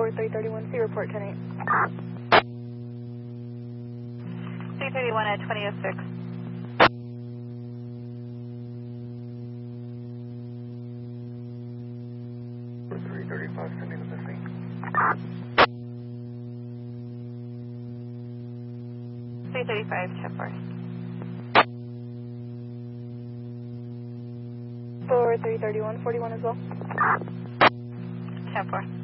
4331, C report 10-8. 331 at 2006. 335, sending the missing. 335, 10-4. 4331, 41 as well. 10-4.